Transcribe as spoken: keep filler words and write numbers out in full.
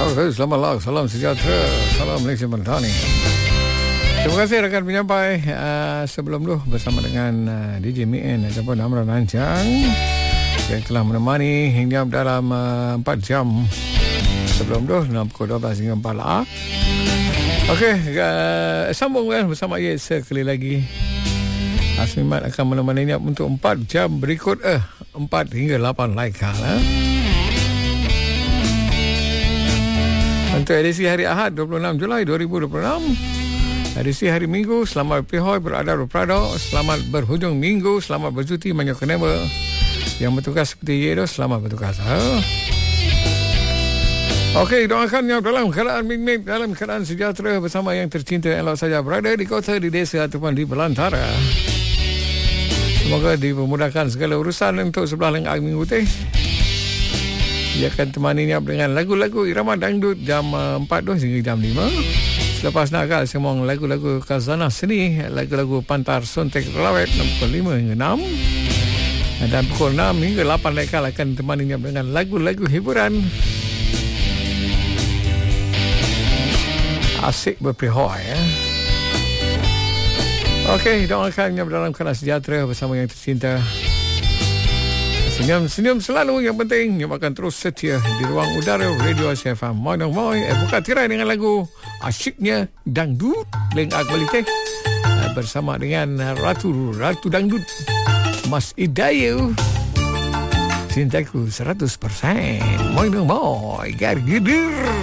Okay, selamat lah. Salam sejahtera. Salam Malaysia Mentani. Terima kasih rakan penyampai. Uh, sebelum tu bersama dengan uh, D J Mien ataupun Amran Rancang yang telah menemani hingga dalam uh, empat jam. Sebelum tu pukul dua belas hingga empat lah. Okey, uh, sambung kan bersama Ayat sekali lagi. Asmimat akan menemaninya untuk empat jam berikut eh empat hingga lapan laika lah. Untuk edisi hari Ahad dua puluh enam Julai dua ribu dua puluh enam, edisi hari Minggu, selamat berpihoi, berada berprado, selamat berhujung minggu, selamat bercuti banyak kenapa. Yang bertugas seperti Yedo, selamat bertugas. Ha? Okey, doakannya dalam keadaan ming-ming, dalam keadaan sejahtera bersama yang tercinta elok saja berada di kota, di desa ataupun di belantara. Semoga dipermudahkan segala urusan untuk sebelah lengkap minggu teh. Dia akan temaninya dengan lagu-lagu irama dangdut jam empat hingga jam lima. Selepas nakal semua lagu-lagu khazanah seni, lagu-lagu pantar sontek relawet pukul lima hingga enam. Dan pukul enam hingga lapan nakal akan temaninya dengan lagu-lagu hiburan. Asik berpihoi ya. Okey, doakannya dalam keadaan sejahtera bersama yang tercinta. Senyum-senyum selalu yang penting. Yang akan terus setia di ruang udara Radio Asia F M. Moi dong moi. Eh, buka tirai dengan lagu asyiknya dangdut lengak kualiti bersama dengan Ratu Ratu Dangdut Mas Idayu. Cintaku seratus persen. Moi dong moi. Gar gidir.